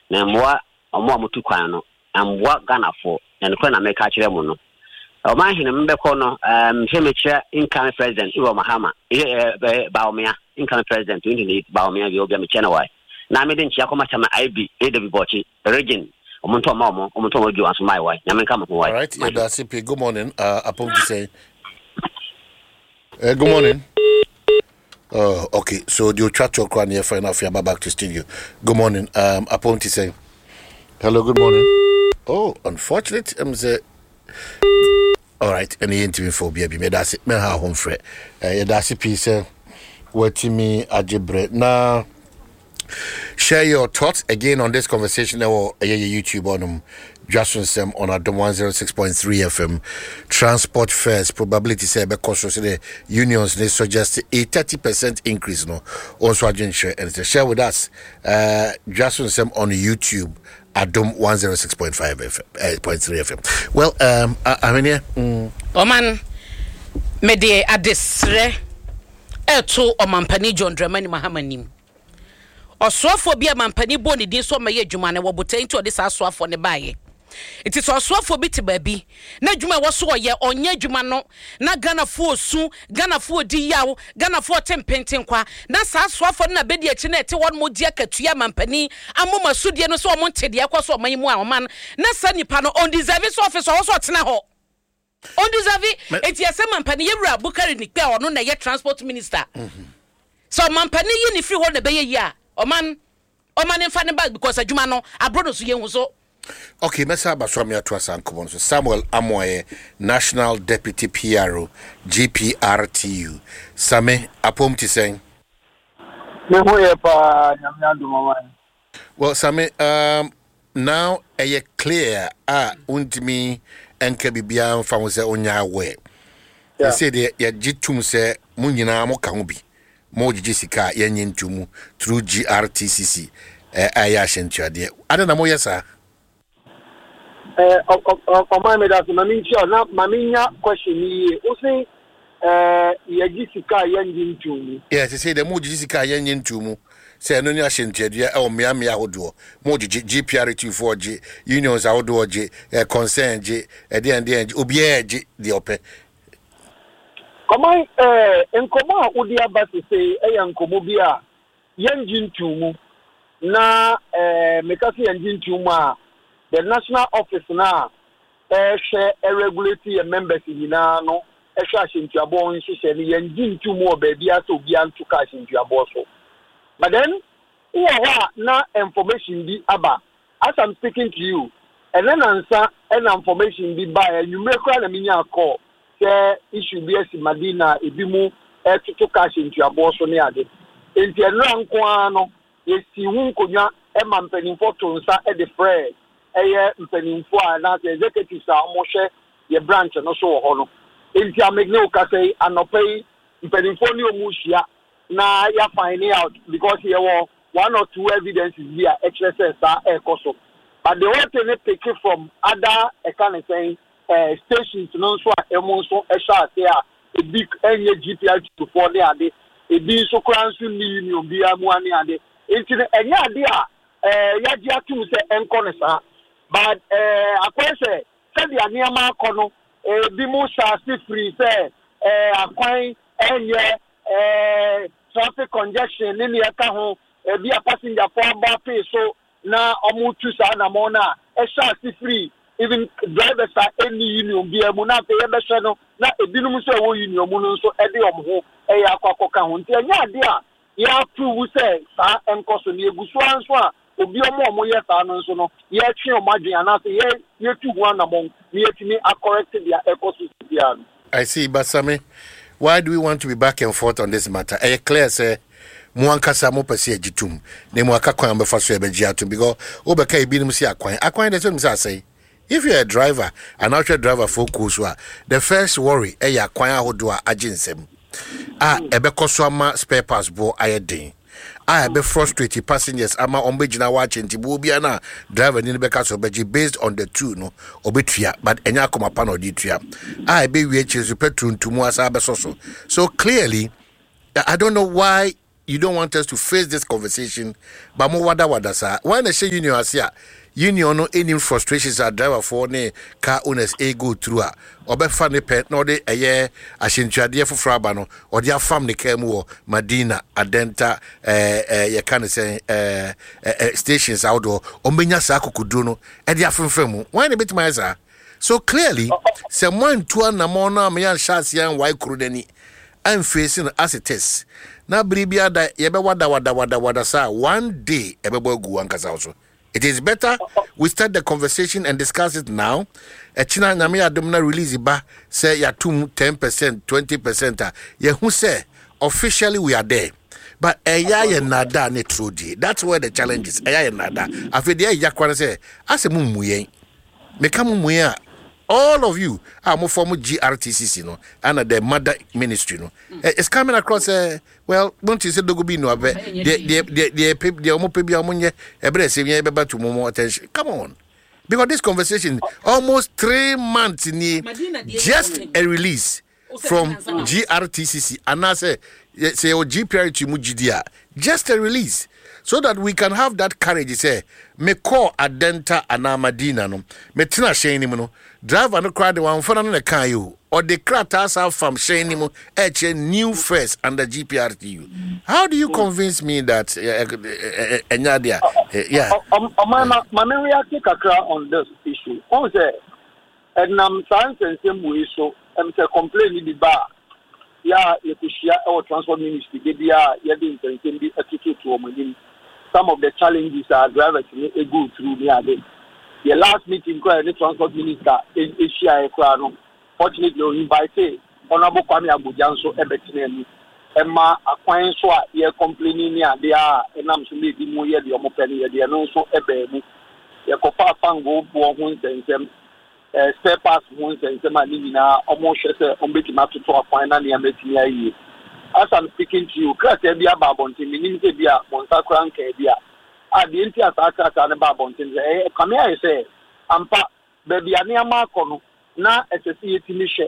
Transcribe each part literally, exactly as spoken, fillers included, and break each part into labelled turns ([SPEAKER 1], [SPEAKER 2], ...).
[SPEAKER 1] na mwa omo amutu kwan no amwa Ghana for na no na make kire mu no o man hene mbekọ no um hemekire incoming president Iwo Mahama eh Baomia incoming president twenty-eight Baomia bi obi amechena wai na me de nchia koma chama I B A W Bochi region omuntu oma omo omuntu omo ju aso mai wai na me kama wai.
[SPEAKER 2] All right, yeah, that's it. Good morning. Uh upon to say uh, good morning. Oh, okay. So you chat your crown here for enough. You're back to studio. Good morning. Um, upon to say hello. Good morning. Oh, unfortunate. I'm say. All right. Any interview for baby. Me that's it. Me ha home free. Uh, that's it. Piece. What me ajebre now. Share your thoughts again on this conversation or uh, YouTube on um, Justin Sem on our one oh six point three F M. Transport fares probability say because so the unions they suggest a thirty percent increase no also agent share and share with us uh Justin Sem on YouTube at one oh six point five F M, uh, point three F M. Well um I, I mean here mm.
[SPEAKER 3] Oman me de adesre eto omampani John Dramani Mahamanim Oswafo bia mampani bo ne din so maye adwuma ne wobotan ti ode sa aswafo ne baaye. It is oswafo bi te baabi. Na adwuma wo so ye onye adwuma no na Ghana fo osu, Ghana fo di yawo, Ghana fo tempenten kwa. Na sa aswafo na bedi achi na ete won mo di akatua mampani amoma sudie no so o montede akwaso man mu a oman. Na sa nipa no on deserve so office wo so tena ho. On deserve eti ese mampani yewura Bukari ni pe ono na ye transport minister. Mm-hmm. So mampani yi ni free ho na be ye ya. Oman Oman in fanny bag because a Jumano abroad so young so.
[SPEAKER 2] Okay, Messa Baswamia to us and come on. So Samuel Amoye, National Deputy P R O, G P R T U. Same apom ti saying. Well, Same, um, now a clear ah untimi and Kabibian found say on your way. They say the Jitum say Munina Mokamubi. More Jessica Yanyin Tumu through G R T C C. Ayash and Chadia. I don't know more, yes, sir.
[SPEAKER 4] Uh, my medal, Mammy, not Mamina question me. Who say, uh, Jessica Yanyin Tumu? Yes, they say the more Jessica Yanyin Tumu. Say, no, Yashin Chadia or Miami Outdoor. More G P R T four G, Unions Outdoor G, Concern G, at the end, the Obia G, the Open. Come on, eh, and come on, would the abbas say, a young comobia, young Jin Tumu, na, eh, Mekasi and Jin Tuma, the national office now, eh, share a regulatory members in Nano, a cash into your bones, she said, young Jin Tumu, baby, to be to cash into your boss. But then, yeah, now information be abba, as I'm speaking to you, and then answer and information be by, you make a minion call. Issue B S Madina, Ibimu, eh, to cash into your boss on the other. In the Ranquano, you see whom could not a man penning for to at the fray, a year penning for another executives are Moshe, your branch and also honor. In the Magno Case and no pay, penning for new Mushia, now you're finding out because here were one or two evidences via H S S are a coso. But the one thing they take it from other, I kind of saying. Uh, stations no so a emonso e sha there a big enye G P R before there ade e bi so kransu ni union bi amu ani ade enti enye ade a eh ya dia tum se enko ne sa but eh akwan se se dia niama akono e bi mu sha si free se eh akwan enye eh traffic congestion ni ya ka ho e bi a passenger for ba pay so na omu tu sa na mo na e sha si free. Even drivers are any union be a muna pay a channel, not a binum so union moon so eddie of home, a aqua count. And yeah, dear, yeah, two say, sir, and costing you Buswan Swan, will be a more yes, so no, yet your margin and after year, year two one among me to me are corrected their ecosystem. I
[SPEAKER 2] see, but Sammy, why do we want to be back and forth on this matter? A clear say. Muankasa mo pese agitum ne mo akakwan be fa so e be giatum because obeka e binum si akwan akwan dey say say if you're a driver an actual driver focus wa the first worry e ya akwan ahodo a aginsem ah e be koso ama spare parts bo ayedin ah e be frustrate passengers ama ombegina wa chenti bo bia na driver ni be ka so beji based on the two no obetua but enya akoma pa no di tua ah e be wie chesu petrol ntumu asa be so so so clearly I don't know why you don't want us to face this conversation, but more wada wada sa. When the union asia, union no any frustrations are driver for ne car owners a go through a or be fan pet no de a year ashintuade for frabano or their family came war Medina Adenta uh you can say uh stations outdoor or menya sako kuduno and their from why a bit my so clearly someone to an amona me and shasian why crudeni I'm facing as it is. Now, Bribia, yebe wada wada wada wada sa one day ebebo gu ankasa also. It is better we start the conversation and discuss it now. A China Nami Adomna release ba say ya two ten percent, twenty percent. Ye who say officially we are there. But eya ye nada ne trudi. That's where the challenge is. Eya ye nada. Afi de ya kwana say ase mu muye. Meka mu muye. All of you are more former G R T C C, no, and the mother ministry, no. Mm. Uh, it's coming across. Uh, well, don't you say Dogobi no? They they they they they they almost pay money. Every say we to more attention. Come on, because this conversation almost three months in the just a release from G R T C C, and I say say o G P R to Mujidia, just a release. So that we can have that courage, say, me call Adenta Anamadina, no, me tina sheni no, drive and crowd the one for another can you, or the cratas out from sheni mo, H a new face under G P R T U. How do you convince me that, Enyadia, yeah?
[SPEAKER 4] My main reaction on this issue, on say, and I'm science and same way, so I'm complaining the bar. Yeah, you could share our transport ministry, yeah, yeah, the intention be attitude to women. Some of the challenges are drivers to go through the The last meeting, the transport minister in Asia, fortunately, we invited Honorable Kwame Abujanso Ebetinemi. Emma acquaintance, ye complaining, they are, and I'm so maybe more year the Omopeni, they are also Ebeni. Ye Copa Fango, Bohun, and them, spare parts, wounds, and them, and almost on making up to a final year. As I'm speaking to you, Kratia Babontin, Ninja, Monsacran Kabia. At the entire Saka and Babontin, come here, I say, Ampa, baby, Ania Marcono, na S S C Timisha,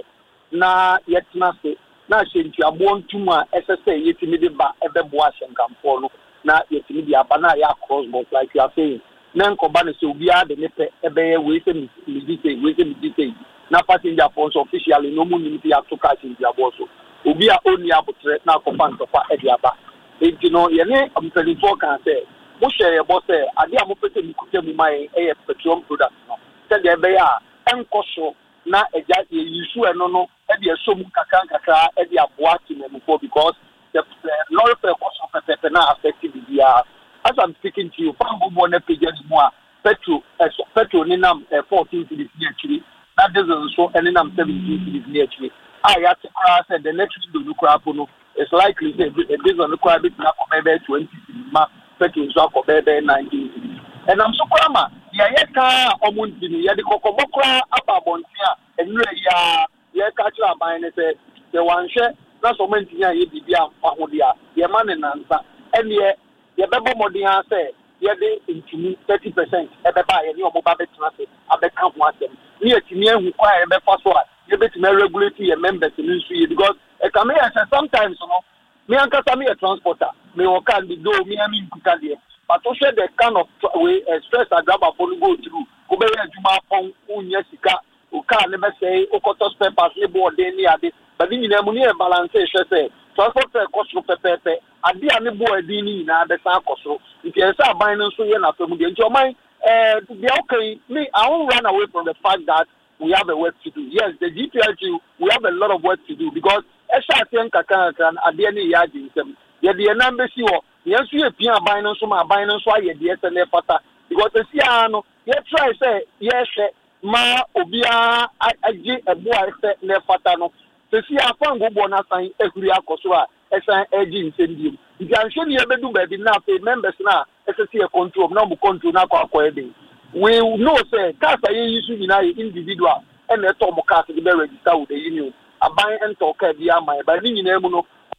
[SPEAKER 4] na yet nasi, na Shintia born to my S S A Yetimidi ba ever boas and Campono, na Yetimidia Banaya crossbow, like you are saying. Nan Kobani Subia, the Nepe, Ebe, waiting, Midite, waiting, Midite, na passing their phones officially, no munity to catch in their bosso. Ubi are only able to now command of Ediaba. If you know, your name, I'm telling you, can say, Musha, boss, I dear Mopete, my petroleum products. Tell the Baya, and Kosho, na a judge, you sure no, no, Eddie, so Mukakanka, Eddie, watching them before because the lot of cost of Pepena affected the year. As I'm speaking to you, Pambo Bonne Pages more, Petro, Petro, Ninam, fourteen to this year, actually. That doesn't show any number seventeen to this year, actually. I have to cross and the next to look up it's likely that a bit on the crowd now for maybe twenty petrol for maybe nineteen. And I'm so crama. Yaka Omuntini, Yadikokobokra, Ababontia, and Ria, Yakatra by the one share, that's a mentia, Yibia, Fahodia, Yaman and answer. And yet, Yababa Modia said, Yade into thirty percent, Ebeba, and your mobile transit, I become one of them. Near to me, who require a password. You bet me regularly a member to ministry because a come here sometimes you know me and me a transporter me walk and the door me I mean but to share the kind of way stress I grab up on go through go be juma pon unya sika o can never say o koto spare parts le board dey near this but in the money balance say transport cost no pepepe ade ani board dey ni na be san cost if you say buy no so here na fam dey your mind eh be okay me I won't run away from the fact that we have a work to do. Yes, the G P L G, we have a lot of work to do because Esha Kakan at the end of the year, yet the number see what yes, we are buying some buying why the S N F fata because the Siano, yet try say yes, ma obia a boy ne fatano. The Sia Fango Bona sign Ekuria Kosua, S N A G incendium. You can show you ever do better now, pay members now, S S C control, no control now for we know say cars are usually in an individual and the top of cars to be registered with the union. A buy and talk at the Amai, but in Emuno,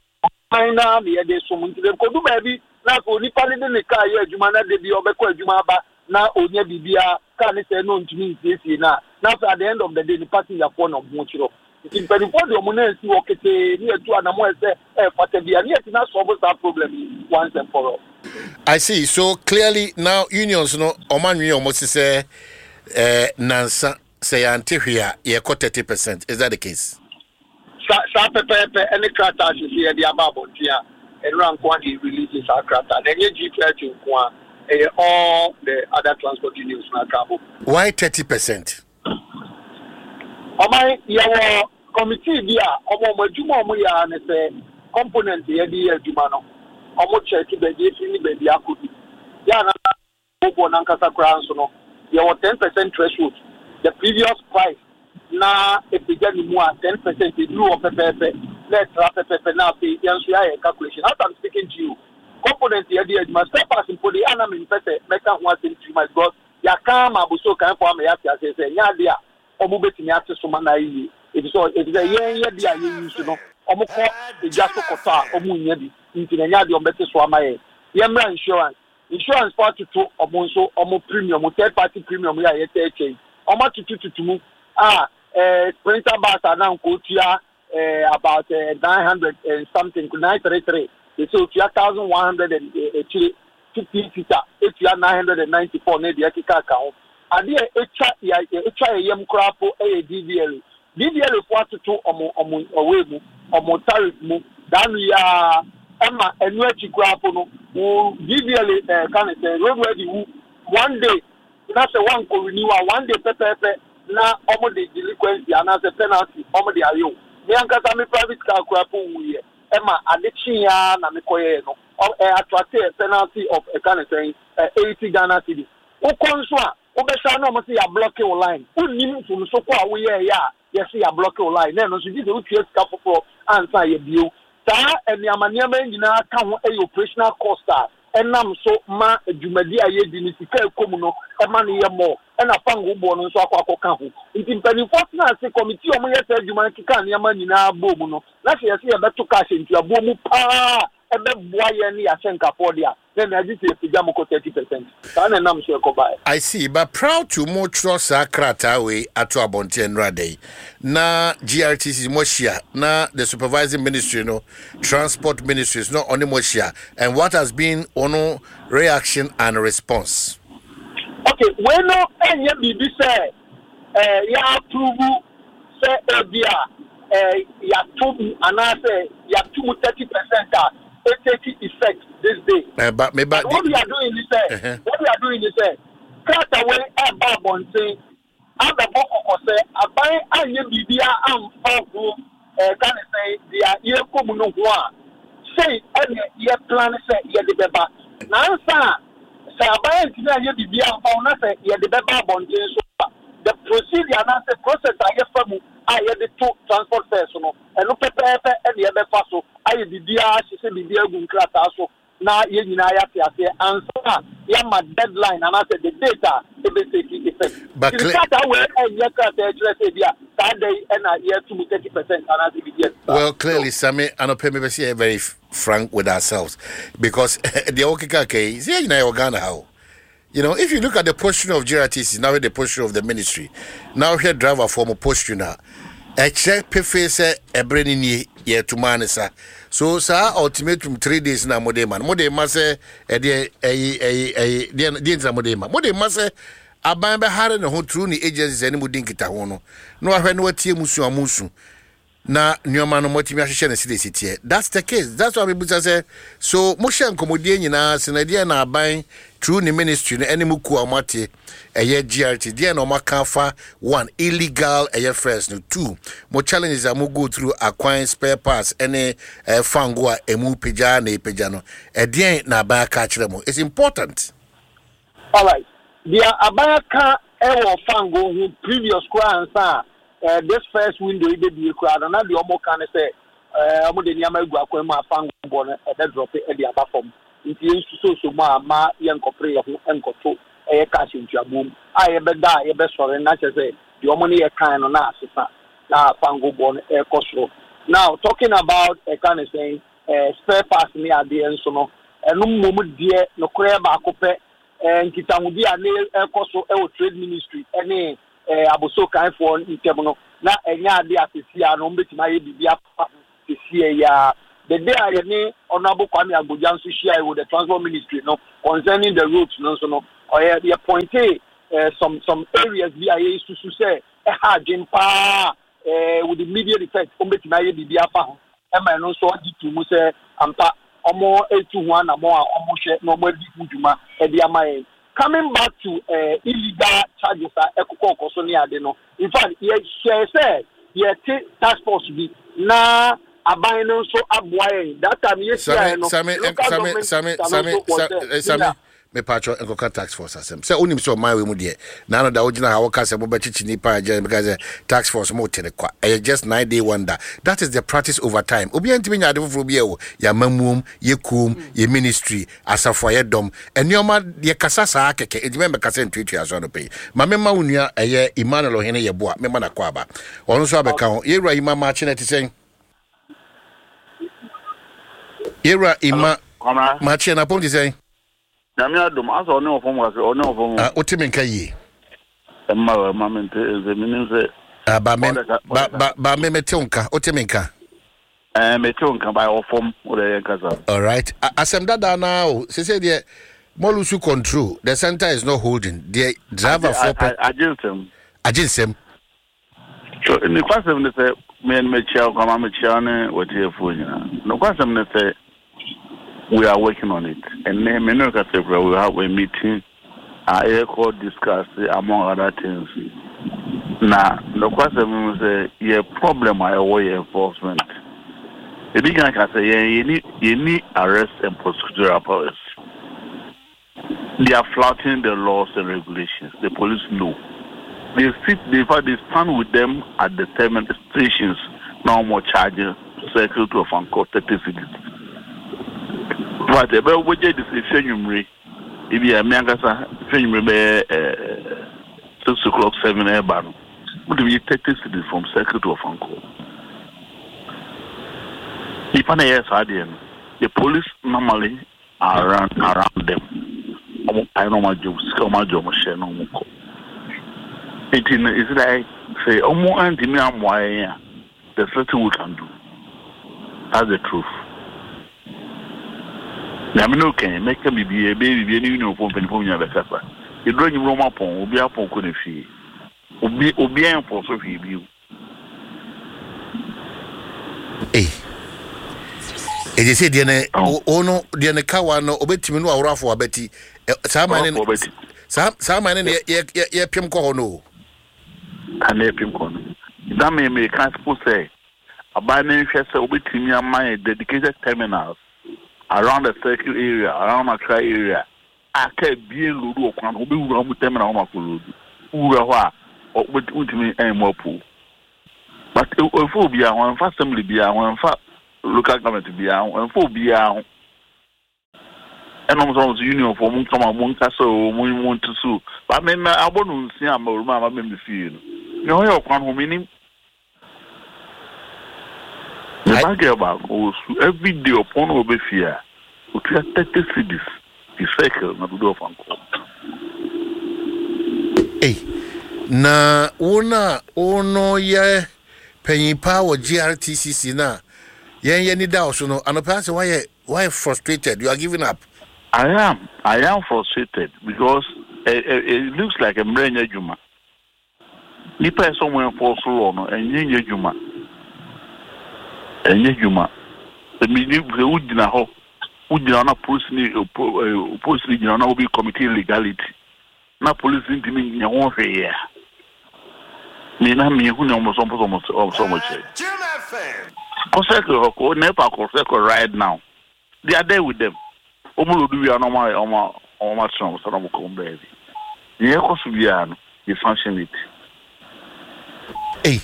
[SPEAKER 4] China, the other someone to them could do baby. Now, only planning in the car, Jumana, the Biobeko Jumaba, now Onya Bibia, can say no to me this year now. Now, at the end of the day, the party are one of Mochiro. In Pennyford, your money, you walk it near to an amount, eh, but the idea to not solve that problem once and for all.
[SPEAKER 2] I see. So clearly now unions no Oman Union must say uh Nansa say Antihia ye got thirty percent. Is that the case?
[SPEAKER 4] Sa sa pepe any crata is here the above here and rank one he releases our crata. Then you G thirty one all the other transport unions na cabo.
[SPEAKER 2] Why thirty percent?
[SPEAKER 4] Oman your committee dia omo majuma omo ya ne say component ye di aduma no. Omo check the D F ni baby akudi. Ya na obo na nkasa kra nso no. Ye was ten percent threshold. The previous price na e began mu a ten percent e drew up pepe. Let's wrap pepe na pay yan so ya calculation. As I'm speaking to you, component ye di aduma step as in poli ana me pese meka ho asem three months because ya kan ma buso kan for am ya tia say say nya de a omo betimi ate so ma na yi. It is so it is a yen ye dia ye use no. Omo ko e jaso kota omo nya bi. Nti na nya de ombete so amaye. Yemra insurance. Insurance part to omo so omo premium, third party premium ya ye take change. Omo tutu tutu mu ah eh printer bus na ko tia eh about uh, nine hundred and something nine thirty-three. They say tia one thousand one hundred fifty fita. It tia nine hundred ninety-four ne dia kika ka ho. Ade e twa ya e twa yem krapo e D V L. D V L part to omo omo owe mu omo tariff mu dan ya Emma and where you grab on D V L can say road ready one day that's a one co renewal one day pepe na almost the delinquency and as a penalty almost the ayo. Me and private car grab on Emma addiction ya na me koye no attract a penalty of a kind of saying eighty Ghana cedis. O conswa o be sha no mo say ya block your line. O nim fun so kwa we ya ya say ya block your line. Na no so this o tue ska for answer ye bio. That and the Amaniama engineer can a operational cost and I'm so ma Jumadia Yedinical Comuno, a money more, and a pango born on Swako Campo. It in Pennyfortuna, a committee of my said Jumacan Yamanina Bomuno. Last year, see a better cash into a boom, ah, and then why any Asenka Podia. Then I did say Pijamoko thirty percent. And I'm sure buy.
[SPEAKER 2] I see, but proud to more trust Sakrata way at Abonti and Rade. Na G R T C Moshia, na the supervising ministry, no transport ministries, no only Moshia. And what has been ono reaction and response?
[SPEAKER 4] Okay, when no any B B say, uh, ya approve, say, uh, ya two, and I say, ya two thirty percent. It takes effect this day. Uh, but maybe what the, we are doing is uh, uh-huh. what we are doing is uh, cut away a bob on saying, I'm the book of say, I buy a new B B I am for uh, can I say, the year come no one. Say, any year plan say, year the beba. Now, sir, say, I buy a new B B I for nothing, year the beba on the procedure and the process I have from I had the two transport personal and look at the and the other fossil. I did the she said the Diagun class also now yen say answer yama deadline and I said the data if they take effect. But
[SPEAKER 2] well, clearly, Sammy, and I maybe say very frank with ourselves because the Okika case, yeah, you know, Ghana how. You know, if you look at the posture of G R T C, now the posture of the ministry, now here driver form of posture now, a check pay a brain ye to manesa. So, sir, ultimatum three days now, Modema. Modema say, a dear, a, a, a, dear, Modema. Modema say, a bamba had a whole true agencies and Mudinkita hono. No, I heard no tea musu amusu. Na nyoma motivation na city city. That's the case. That's what people say. So musha nkomodie nyina senadia na aban through the ministry na animuku amate eye G R T dia na makafa one illegal eye first no two mo challenges amu go through acquiring spare parts any uh, fango a emu peja na peja no e dia na aban ka kire mo. It's important.
[SPEAKER 4] All right. Dia aban ka e wo fango who previous kwa ansa Uh, this first window is the crowd, and now the Omo can say, uh, Omo de Niama Guakoma Fango born at that drop at the upper form. If you used to so ma, ma, young copre of Uncle two, a cash into your boom. I ever die, a best for a natural say, the Omoni a kind of us, now Fango born a costro. Now, talking about a kind of saying, uh, spare parts near the end, so no, and no moment dear, no crab, Akope, and Kitamudia, a costo, a trade ministry, any. Uh, Abuso kind for Itemono. na enya ade asesia no mbeti ma ye bibia sesia ya the day I any honorable Kwame Agbodjan so share with the transport ministry no concerning the roads no so no or ye point uh, some some areas we are used to say e ha jimpa uh, with the immediate effect mbeti ma ye bibia fa ho e ma no so di tu mu say ampa omo etu ho na mo a omo hwe no mo di kuduma e dia mai coming back to uh, illegal charges are ekoko koso ni ade no in fact ye share say ye task force bi na aban no so aboaye that time yes no
[SPEAKER 2] same same same same same me patro enkoka tax force asem say onim so my we mu de na no da ogina ha woka se bo bechichi ni pa je because tax force mo tene kwa e just nine day wonder that is the practice over time obi antimi nya ade foforo bi e wo ya mamuom ye kum ye ministry asafo ye dom enioma ye kasa saa keke edime me kasa ntutu aso no pe ma me ma wonua eye Emmanuel Ohene ye bo a me ma na kwa aba ono so abeka ho ye rua ima ma chi na ti sen Era ima machi na ponti say.
[SPEAKER 5] Na me adom aso ne ofom wase one ofom.
[SPEAKER 2] Ah otimi nka yi.
[SPEAKER 5] Emma ma mente ze minin se.
[SPEAKER 2] Ah ba me ba ba ba me mete nka otimi nka.
[SPEAKER 5] Eh mete nka ba ofom o de nkasa.
[SPEAKER 2] All right. Asem dada na o se se de molusu control. The center is not holding. The driver for
[SPEAKER 5] aginsem.
[SPEAKER 2] Aginsem.
[SPEAKER 5] So in the question they say me and me chair come me chair ne what here for you. No question they say we are working on it. And me no ka say we have a meeting uh air court discuss among other things. Now the question say yeah problem I away enforcement. The big guy can say yeah you need you need arrest and procedural powers. They are flouting the laws and regulations. The police know. They sit, they, they stand with them at the terminal stations, no more charges, circle to a phone call, thirty cities. But the bell wages is a fenumery. If you are Mangasa, fenumery, six o'clock, seven air ban, would be thirty cities from circle to a phone call. If an air guardian, the police normally are around, around them. I know my job, skill my job, share no more. It is like say, oh, more anti me, I'm why there's nothing we can do. That's the truth. Now, I'm okay, make a baby, a baby, be any uniform, and for me, the Casa. You bring him Roma upon, will be up on couldn't fee. Will be obeying for so few.
[SPEAKER 2] Eh. It is said, Diana, oh no, Diana Kawan, obetimi no awra for abeti. Saman, Saman, ye, ye, ye, Pim Kono.
[SPEAKER 5] And they pim corner. That may make people say a binary share with me and my dedicated terminals around the circle area, around my try area. I can't be in Ludo, who be wrong with terminal Makulu, who are with me and more pool. But if will be one for assembly be one for local government to be one for be out. And almost union for one come on one castle, one want to sue. But I mean, I won't see I'm a mamma member feel. No, you're one who meaning. The bag about every day upon over fear. We clear thirty cities. The cycle, not to do of uncle.
[SPEAKER 2] Hey, na una ono ye penny power G R T C C na. Yen yen da so no. And person why why frustrated? You are giving up.
[SPEAKER 5] I am. I am frustrated because it, it, it looks like a mrenya juma. Nipa somewhere for so long and yenye juma. And yenye juma. The meaning the udina ho udina na police ni police ni na will be committing illegality. Na police ni me nya won hwe ya. Me na me hu nya mo so so so much. Koseko ko nepa koseko right now. They are there with them. Omo do we are normal oma oma strong so no come baby. Ye ko su bia no, you function it.
[SPEAKER 2] Hey.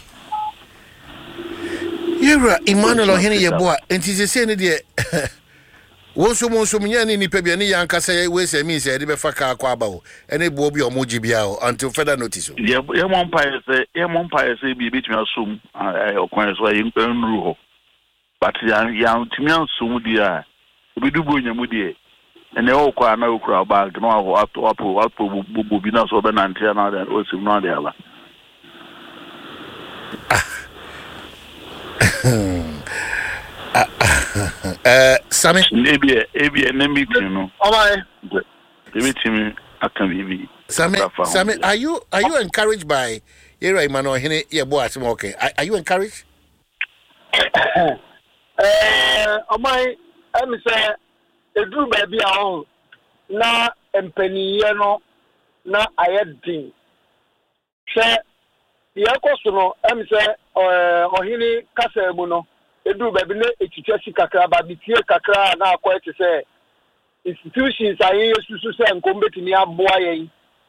[SPEAKER 2] Yera Emmanuel Ohene ye boa, enti se se ne de wonso monso mnya ni nipa bia ne yanka say we say me say de be fa ka akwa aba o. Ene bo bi omoji bia o until further notice.
[SPEAKER 5] Ye ye mon pa say, ye mon pa say bi betumi asum eh okwan so ye nru ho. But ya ya tumi asum dia. Obi du bo nyamu dia. And they all quite no crowd back, no, up to up to up to Bubina, so Ben Antia, and also no, they are.
[SPEAKER 2] uh, Sammy,
[SPEAKER 5] maybe maybe a meeting, no. All right, the meeting I can be.
[SPEAKER 2] Sammy, Sammy, are you are you encouraged by Ira Emmanuel Hene? Yeah, boy, okay. Are, are you encouraged?
[SPEAKER 4] Uh, am I? I'm saying, a group baby on na empany, no, na I had thing. Say, the Akosuno, I'm saying, uh, Ohini Casamuno. Edu baby ne echichesi kakra ba bitie kakra na akwa ete say institutions aye susu say nkombe timi aboa yen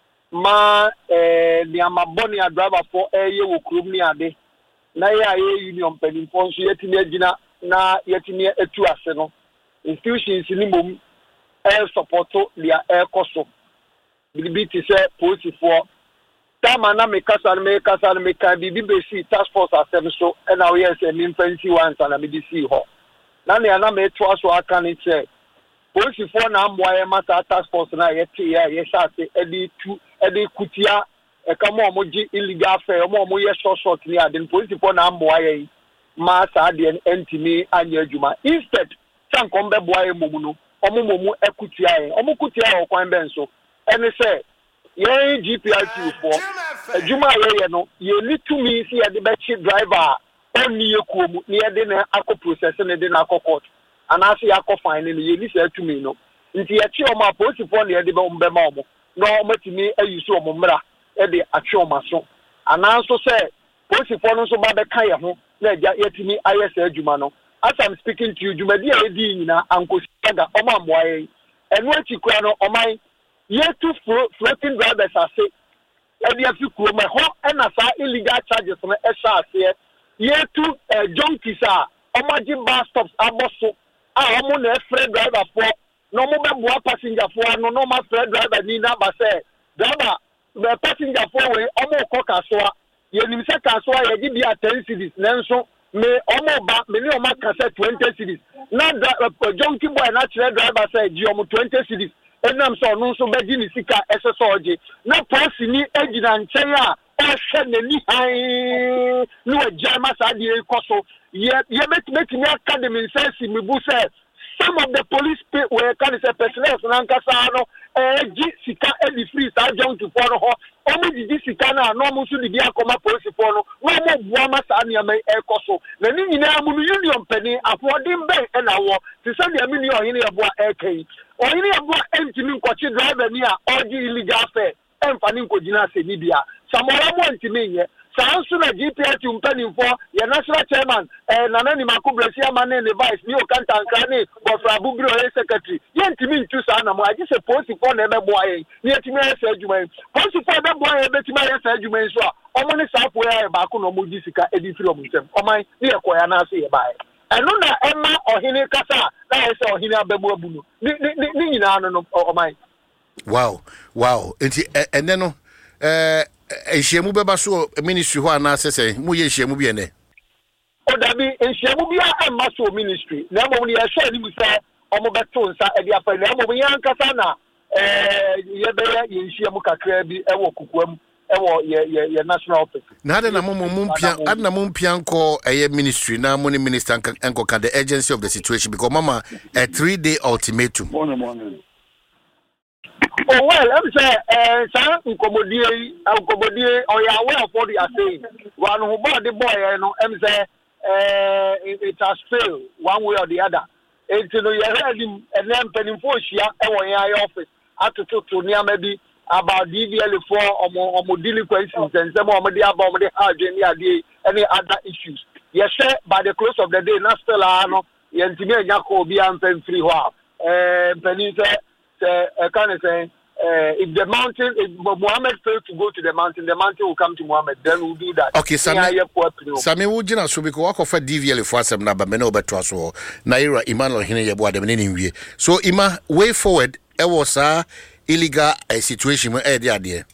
[SPEAKER 4] ma eh ni amaboni a driver for eye wo krom ni ade na ye aye union penifo nso yetimi agina na yetimi etu ase no institutions ni mom e supporto dia e koso bibi ti say police for Tama na me kasa me kasa me ka bibi be si task force asem so e na we say me fancy once na me di see ho na me na me to aso aka ni che police for na amwa e masa task force na ye tie ye ye sha se e di tu e di kutia e ka mo mo ji illegal affair mo mo ye short short ni ade police for na amwa ye ma sa de entimi anya adwuma instead san kombe boa e momu no omo momu e kutia ye omo kutia o kwan ben so ene say ye G P R T for adwuma ye no ye ni to me see the best driver on ni ekuomu ni ye de na akọ process ne de na akọ court anase akọ fine ne ye ni say to me no nti ye chi o ma police for ne de be mbe ma omo no matimi ayusu omo mra e de atwe o ma so ananso say police for no so ba be kan ye ho na ye timi ayese adwuma no as I'm speaking to you dwuma di e di nyina ankosi ga o ma mboa ye enu achi kura no o man ye two floating drivers are say ebi afi kuro me ho na sa illegal charges no e sha ase ye two junkies are omaji bus stops aboso a omo na free driver for no mo be boa passenger for no no ma free driver ni na ba say driver the passenger for we omo ko kasoa ye nim se kasoa ye gi bia ten cities nenso me omo ba me ni omo ka say twenty cities na junkie boy na driver say gi omo twenty cities enam so no so be ni sika esesoje na polisi ni ejina nchen a o hwe nani han no ajama sa de ikoso ye ye make me academy sense me bu say some of the police were can say personnel na nkasa no eh ji sika e di free sa jong to for ho o me di sika na no mo so di akoma police for no no mo bua ma sa ne me ekoso na ni nyina mu union pani afodin ben e na wo ti say de me ni ohine e boa e kai ohine e boa entimi nkochi driver ni a oji illegal affair emfa ni nkojina se ni bia samora mo entimi nye sansu na G P R T umpani for ya national chairman eh nanani makubresi amane ne vice ni okanta ankane bofra bugro e secretary ye ntimi ntu sa na mo agi se police for na emebo ayen ni etimi ese adwuma police for emebo ayen betimi ese adwuma so a omo ni sa po ya ba ko no mo gisika edi firi omo ntem oman ni ekoya na ase ye bae eno na emma ohine kasa na ese ohine abamu abu no ni ni ni nyina no no oman
[SPEAKER 2] wow wow enti ene no eh ehyiemu beba so ministry ho ana sese mu ye ehyiemu bi ene
[SPEAKER 4] o da bi ehyiemu bi a emma so ministry na mo ni ehye ni musa omo beto nsa e dia fa na mo yan kasa na eh ye be ye ehyiemu kakra bi e wo kukuam e wo ye ye national office
[SPEAKER 2] na ade na mo mo mpia ade na mo mpia nko eye ministry na mo ni minister enko ka the urgency of the situation because mama a three day ultimatum
[SPEAKER 5] morning morning.
[SPEAKER 4] Oh well, I'm saying, uh, sir, Ukomodie, Ukomodie, or you are aware of what you are saying. One who bought the boy, you know, I'm saying, uh, it, it has failed one way or the other. And you know, you heard him, and then Peninfosia, or in your office, after to near maybe about D V L four or more, or delinquencies, and some of the about the hard any other issues. Yes, sir, by the close of the day, not still, I know, Yantimia Yako be and free while. Uh, Peninfosia. Uh, kind of saying, uh, if the mountain, if Muhammad fails to go to the mountain, the mountain will come to Muhammad. Then we'll do that.
[SPEAKER 2] Okay, Sami. Sami, we just so because what offer D V L for some number, me no better so. Naira Emmanuel Hene yebo adem ne nwie. So Ima, way forward, e was a illegal a situation where e dey there.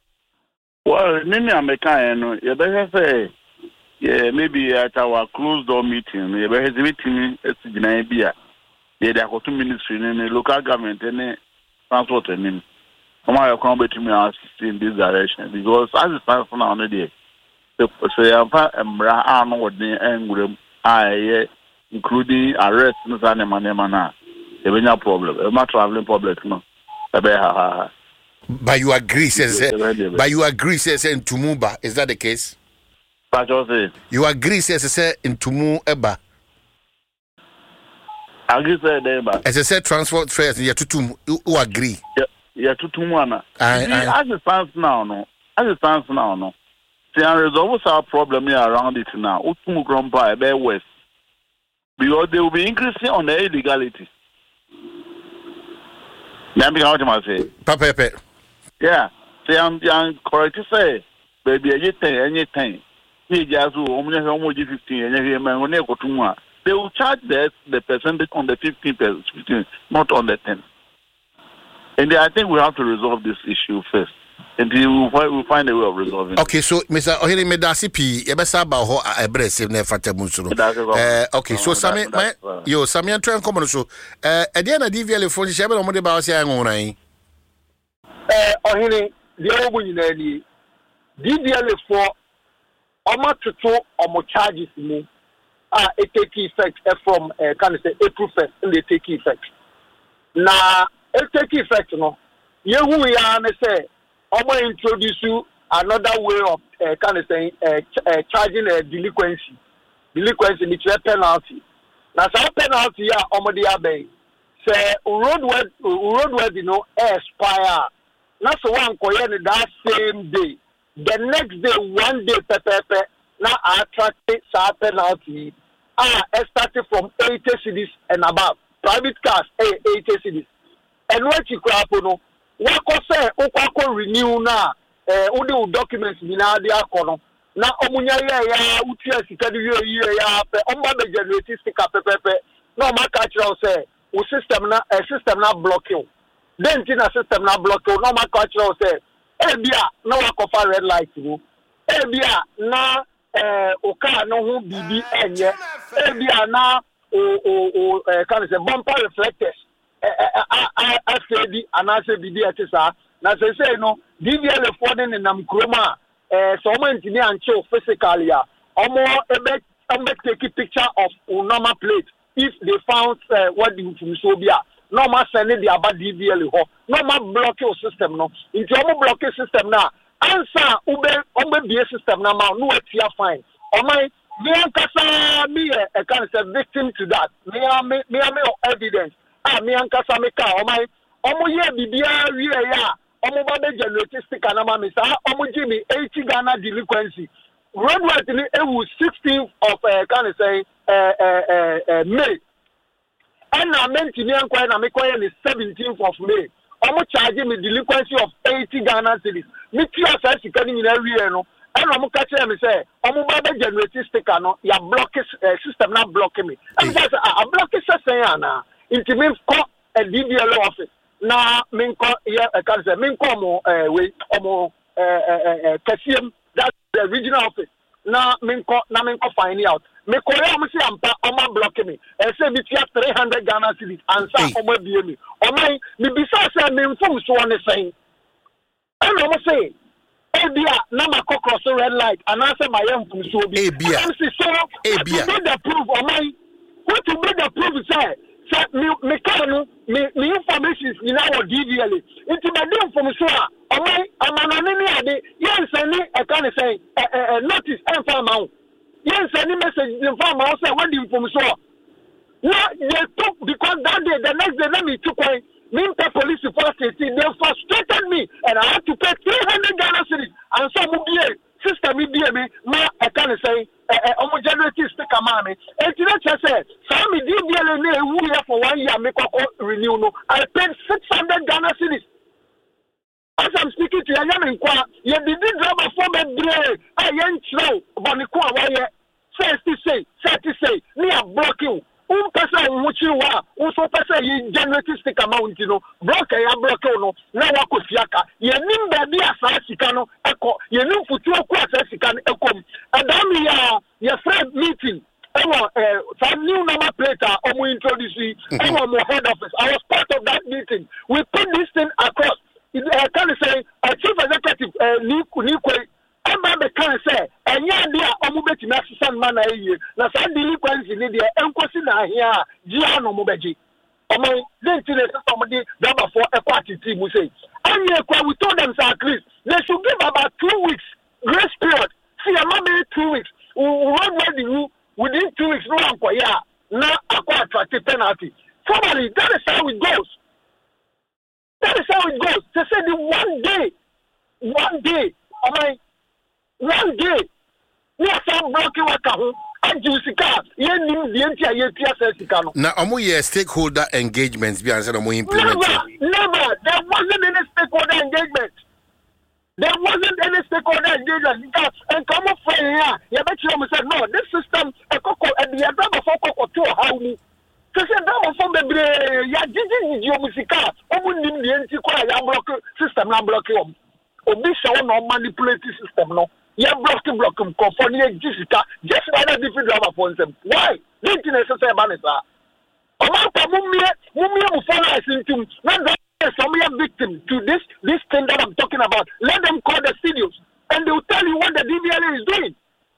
[SPEAKER 5] Well, nini America no, you better say, yeah, maybe at our closed door meeting, you better meeting it's gina bia. Yeah, they are two ministry in the local government and transport and in. Come on, come to me in this direction because as it stands for now, so yɛmfa mmara a no wɔden ɛnwuram a including arrest no saa nneɛma nneɛma no a yɛbɛnya problem ɛma traveling public no ɛbɛyɛ ha ha ha.
[SPEAKER 2] But you agree, says but you agree, says in Tumuba, is that the case? You agree, says in Tumu Eba.
[SPEAKER 5] I agree, say Eba.
[SPEAKER 2] As I said, transport fares, you to who agree.
[SPEAKER 5] Yeah, to Tumana. As it stands now, no. As it stands now, no. See, there is always a problem here around it now. Utumu Grandpa, Ebe West. Because they will be increasing on the illegality. Let me how to say.
[SPEAKER 2] Papa.
[SPEAKER 5] Yeah, say I'm, I'm correct to say, baby, anything, anything. He just almost almost fifteen, and he man when they go to one, they will charge the the percentage on the fifteen percent, not on the ten. And I think we have to resolve this issue first, and we will find, we'll find a way of resolving.
[SPEAKER 2] Okay, so Mister Ohiri Medasi P, ebesa ba ho abrese na fata munsuro. Eh, okay, so Sami, yo Sami antwen komo so. Eh, e dey na D V L phone shebe no mo de ba o se anwuran.
[SPEAKER 4] Eh, Ohiri, the obu nyina ni D V L for omo toto omo charges mu ah it take effect from uh, can I say April first and they take effect. Na it take effect no. Yehu ya na say omo introduce you another way of uh, can I say uh, ch uh, charging a uh, delinquency. Delinquency ni penalty. Na sa penalty ya omo dey abey. Say roadworthy roadworthy no expire. Na so one koye ni that same day. The next day, one day, pepe, now I attracted sa penalty. Ah, started from eighty cities and above. Private cars, eighty cities. And what you crap no, what ko say, o renew na, eh, o documents ni na dia kono. Na omunya ya ya utia sikadi yo yo ya pe, omba be generate sticker pepe. No ma catch say, o system na, eh, system na block you. Then tina system na block you. No ma catch say. Ebia na wakofa red light wo ebia na eh oka no ho bibi enye ebia na o o o eh can say bumper reflectors eh eh afedi anase bibi etisa na say say no D V L for den nam kroma eh so mo ntini anche physically a omo ebe ebe take picture of normal plate if they found uh, what the so bia no ma send the about D V L ho no ma block your system no into omo block system na answer ube omo be system na ma no atia fine o my me ankasa me e can say victim to that me me me evidence ah me ankasa me ka o my omo ye bibia wie ya omo ba be generate sticker na ma me sa omo give me eighty Ghana delinquency roadworthy ni e will sixteenth of uh, can say uh, uh, uh, uh, May. And I meant to me and the seventeenth of May. I'm charging me delinquency of eighty Ghana cedis. Me too as I can in every year no. And I'm catching me say, I'm about to generate sticker no. Ya block uh, system not blocking me. And just I block it say na. It means call a D V L office. Na me call yeah I can say me call mo uh wait omo uh uh uh Kasium that's the regional office. Na me call na me call find out. Me korea am say ampa oma block me e say me tia three hundred Ghana cedis ansa oma bie me o man me bisa say me mfom so one sen e no mo say e bia na ma cross red light and answer my mfom so bi
[SPEAKER 2] e bia
[SPEAKER 4] e bia the proof o man what to be the proof say say me me can no me me information ni na o D V L into my dem from so a o man amanane ni ade yen say ni e kan say notice and farm out. Yes, any message in farm house when the from so. Now they took because that day, the next day, let me took away. Me pay police first they frustrated me and I had to pay three hundred Ghana cedis and some B A system me me ma I can say eh omo generate sticker man me. And today I said, some D V L na who here for one year make renew no. I paid six hundred Ghana cedis. As I'm speaking to you, I'm in qua. You did drama for me, brave. I ain't slow, but the qua wire. Say, say, say, say, me are blocking. Un person which you are, also person you generate stick amount, you know, block a block, no, now I could fiaka. You nim baby as I can echo, you know, for two quarters, you can echo. And then we are your friend meeting. Uh, some new number plate, or we introduce you, or more head office. I was part of that meeting. We put this thing across. I can say, a chief executive, uh, Nikwe, I aba be kan say enya de a omo betimi asesan ma na eyi na sa delinquency ni de enkosi na ahia gia no mo beji omo denti le system de number four equity team say anya kwa we told them say at least they should give about two weeks grace period see am be two weeks we run ready within two weeks no anko ya na akwa attract penalty somebody that is how it goes that is how it goes they say the one day one day omo one day we are some blocking waka ho ajusika ye nim die ntia ye tia sesika no
[SPEAKER 2] na omo ye stakeholder engagements bi answer omo implement
[SPEAKER 4] never never there wasn't any stakeholder engagement there wasn't any stakeholder engagement because and come up for here you bet you said no this system e kokko e be drama for kokko to how ni so say drama for bebre ya jiji jiji omo sika omo nim die nti kwa ya block system na block om obi show no manipulate system no ya block block com for ni jisika just by the different drama for them why didn't necessary manisa omo pa mumie mumie mu for na sintum na some victim to this this thing that I'm talking about let them call the studios and they will tell you what the D V L A is doing.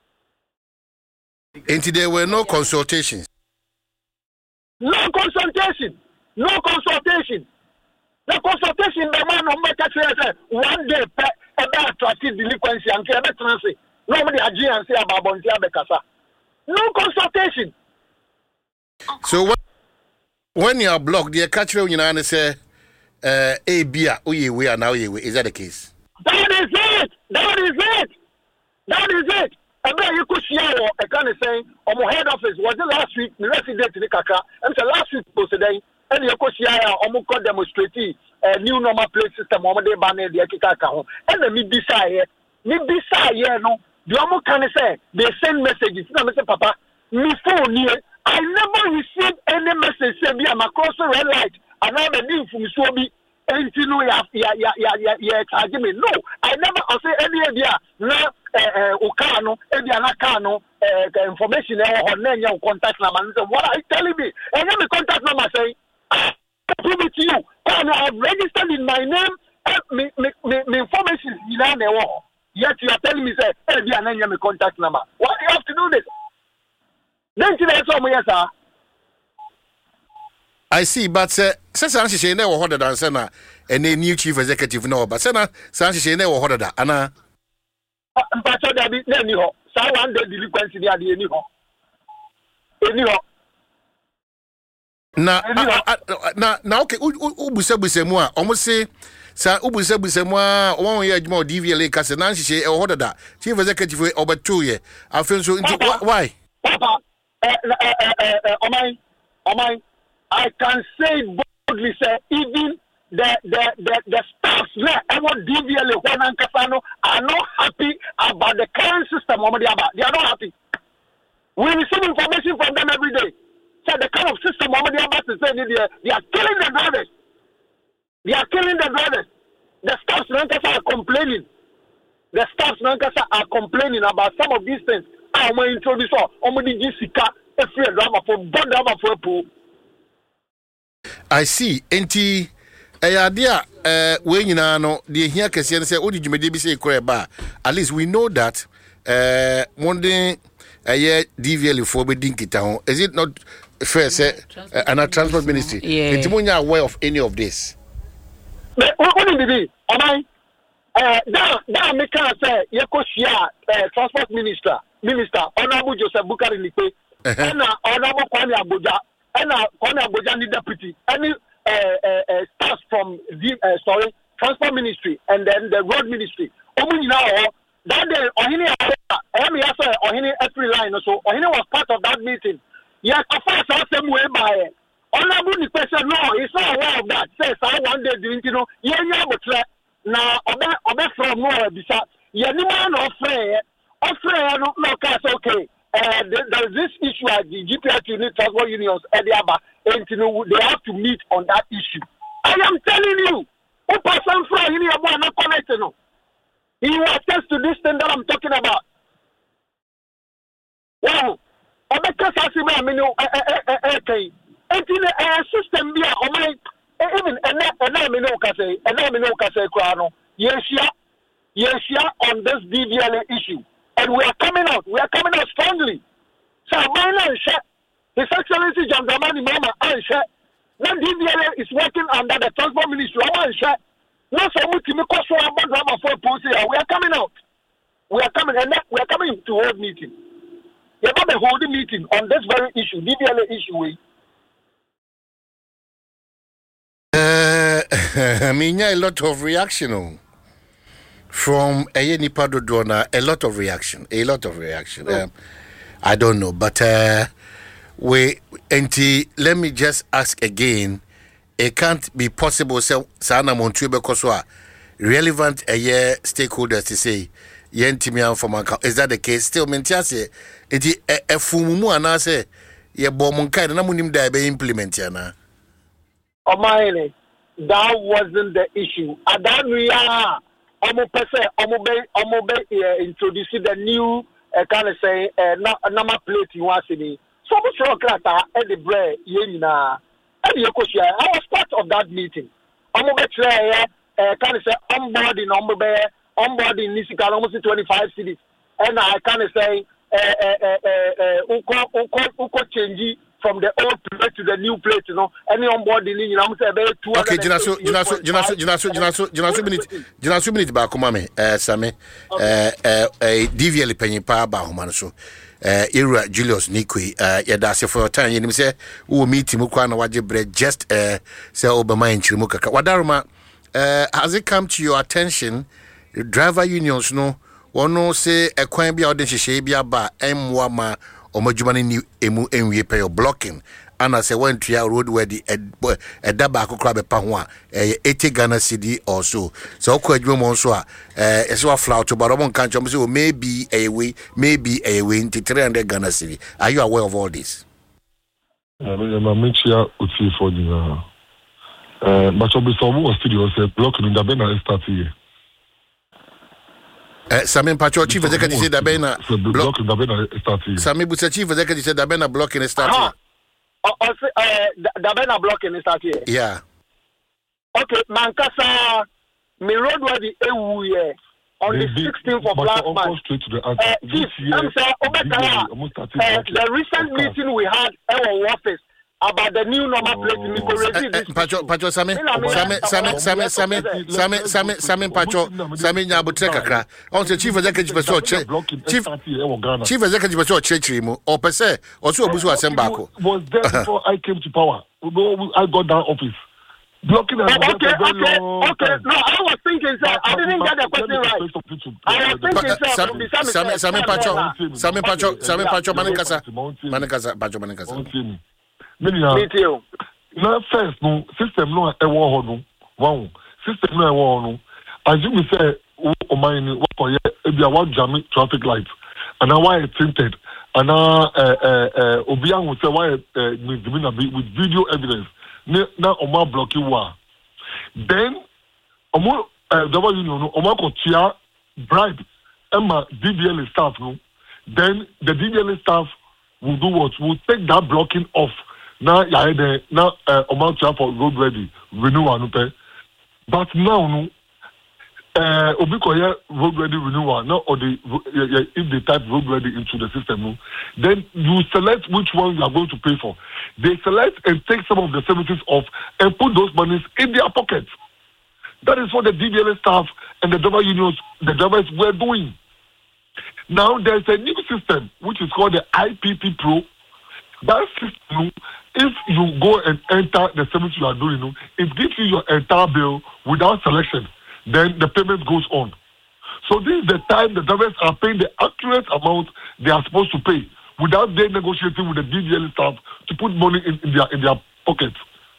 [SPEAKER 2] And there were no consultations.
[SPEAKER 4] No consultation. No consultation. The consultation the man on make say one day about attractive delinquency and care transit. Nobody agree and say about Bontia Bekasa. No consultation.
[SPEAKER 2] So when, when you are blocked, the catch you know and say uh A B we we are now is that the case?
[SPEAKER 4] That is it. That is it. That is it. And then you could share a kind of saying on my head office was the last week the resident in the Kaka and the last week was today and you could share on my demonstrating a new normal plate system on the banner the Kaka and then me decide me decide yeah no the Omo can say they send messages. No, Mister Papa, me phone here. I never received any message say me I'm across the red light and I'm a new from Sobi and you know yeah yeah yeah yeah yeah charge me. No, I never I say any idea na uh Okano, any Anakano uh information or name your contact number. What are you telling me? And then the contact number say prove it to you. And I have registered in my name me me me information is in there. Yet you are telling me say hey be an my contact number. Why do you have to do this? Then you say yes sir.
[SPEAKER 2] I see, but uh, since I'm saying they were harder than Sana and a new chief executive no, but Sana Sanchi saying they were harder than Anna.
[SPEAKER 4] But so there be any ho. So one day delinquency there the any ho. Any ho.
[SPEAKER 2] Na na na okay. Ubuse buse mo a almost say sa ubuse buse mo a one year adwuma D V L A kase na nhye e harder than chief executive over two year. I feel so into why?
[SPEAKER 4] Papa, eh eh eh eh oh my oh my I can say boldly, say, even the the the, the staffs there, every D V L A, Juan and Casano, are not happy about the current system. They are not happy. We receive information from them every day. So the kind of system they are about to say, they are, they are killing the drivers. They are killing the drivers. The staffs are complaining. The staffs are complaining about some of these things. I'm going to introduce all. I'm going to Jessica, a free drama for one drama for a pool.
[SPEAKER 2] I see. Enti eh idea eh we nyina no de hia kese ne say odi dwumede bi say kore ba at least we know that eh mondin eh D V L for be dinkita ho is it not fair say uh, and a transport ministry enti munya aware of any of this
[SPEAKER 4] but what did be am I eh da da me can say ye ko shia eh transport minister minister honorable Joseph Bukari Nikpe na honorable Kwame Agboja and uh, Kwame Agboja the deputy, any uh, uh, uh, staff from the uh, sorry transport ministry and then the road ministry. Omu now that day, Ohini Ohini also Ohini every line so Ohini was part of that meeting. Yes, of course, I same way by honorable the person. No, he's not aware of that. Says I one day doing you know yeah yeah but now obe obe from nowhere bisa yeah ni man offer offer no no case okay. Uh, there is this issue at the G P S unit transport unions and they have to meet on that issue. I am telling you, who person from here not connected no. He will attest to this thing that I'm talking about. Wow. I bet I see my menu okay. And in a system here, I mean even and I mean no say and I mean no say crown. Yes, yeah. yes, yeah, on this D V L A issue. And we are coming out. We are coming out strongly. So, my His Excellency John Dramani Mama, I share. When D V L A is working under the Transport Ministry, I share. No, so we are coming out. We are coming, and we are coming to hold meeting. We are going to hold a meeting on this very issue, D V L A issue.
[SPEAKER 2] Uh, I mean, a lot of reaction from a Nipado Dona, a lot of reaction, a lot of reaction. Oh. Um, I don't know, but uh, we, Auntie, let me just ask again. It can't be possible. So, Sana Montu because relevant a year stakeholders to say, Yentimian from account. Is that the case? Still, Mentiase, it is a fumu and I say, ye bomunkai, and I'm going to be implemented.
[SPEAKER 4] Oh, my, that wasn't the issue. Adamia, Omo Pese, Omo Bay, Omo Bay, introducing the new, uh, kind of say, uh, number plate in Wasini. So much rock at the bread, Yenina. I was part of that meeting. I'm going to kind of say onboarding, onboarding Nisika almost twenty-five cities. And I kind of say, Uko change from the old plate to the new plate, you know. Any onboarding, you know, I'm saying two hundred.
[SPEAKER 2] Okay, Jinasu, Jinasu, Jinasu, Jinasu, Jinasu, Jinasu, minute, Jinasu, minute back, Mame, uh, Same, uh, uh, D V L penny pa ba humanaso. Uh, Ira Julius Nikwi, uh, Yadasi for a time, you say, who meet him, Mukwana Wajibre, just uh, say Obama in Chimuka. Wadaruma, uh, has it come to your attention? The driver unions no one no say a coin be out the Shabia ba M Wama or Majumani new emu and we pay blocking. And I say one tria road where the a dabako crab a panwa, a eighty Ghana C D or so. So quite you monsua, uh, as well flout to Barabon country, so maybe a way, maybe a way into three hundred Ghana C D. Are you aware of all this?
[SPEAKER 6] I mean, I'm here with you for the uh, but I'll be some more studios blocking in the Bena start here.
[SPEAKER 2] Uh, Sami Pacho, Chief Executive said that Bena
[SPEAKER 6] blocking the Bena start here.
[SPEAKER 2] Sami Busa, Chief Executive said that Bena blocking start here.
[SPEAKER 4] Uh, uh, the Bena blocking is start here.
[SPEAKER 2] Yeah.
[SPEAKER 4] Okay, Mankasa, me road where the A W U on the sixteenth of last month. Uh, Chief, I'm saying, uh, the recent meeting we had at our office about the new number plate in Nicoretti.
[SPEAKER 2] Pacho, Pacho, Sami, Sami, Sami, Sami, Sami, Sami, Sami, Sami, Pacho, Sami Nyabutekakra. On the Chief Executive Person, Chief Chief Executive Person, Chechimo, or per se, or so Busu Asembako.
[SPEAKER 6] Was there before I came to power. I got that office. Blocking and
[SPEAKER 4] okay, okay, okay. No, I was thinking, sir. I didn't get the question right. I was thinking, sir.
[SPEAKER 2] Sami, Sami, Pacho, Sami, Pacho, Sami, Pacho, Manikasa, Manikasa, Pacho, Manikasa.
[SPEAKER 6] Me too. Now, first, no system no a war no one system no a war no. As you say, oh my, what for? Yeah, be a one jamming traffic lights, and now why it's tinted, and now uh uh uh Obiang will say why uh with video evidence. Now Oma block you war. Then Omo uh W you know Oma ko chia bribe Emma D B L staff no. Then the D B L staff will do what? Will take that blocking off. Now, yeah, the now amount for road ready renewal no pay, but now no, uh, obikoye road ready renewal now or the if they type road ready into the system no, then you select which one you are going to pay for. They select and take some of the services off and put those monies in their pockets. That is what the D B L staff and the driver unions, the drivers were doing. Now there's a new system which is called the I P P Pro. That system, if you go and enter the service you are doing, it gives you your entire bill without selection. Then the payment goes on. So this is the time the drivers are paying the accurate amount they are supposed to pay without they negotiating with the D V L staff to put money in, in their in their pockets.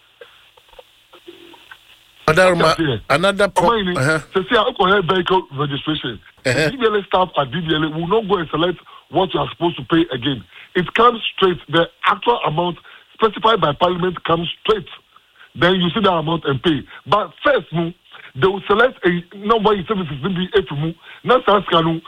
[SPEAKER 2] Another, another problem.
[SPEAKER 6] Uh-huh. So see, alcohol vehicle registration. Uh-huh. The D V L staff at D V L will not go and select what you are supposed to pay again. It comes straight. The actual amount specified by Parliament comes straight. Then you see the amount and pay. But first, no, they will select a number of services. Maybe eight mu. Not Saskanu.